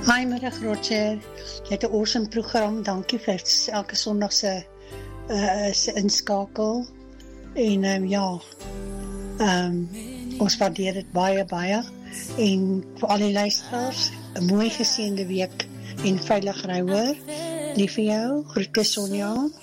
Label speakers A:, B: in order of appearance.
A: Hi, middag Roger. Jy het 'n awesome program. Dankie vir elke Sondag se inskakel. En ons waardeer dit baie baie. En vir al die luisteraars, 'n mooi geseënde week en veilig ry hoor. Lief vir jou, groete Sonja.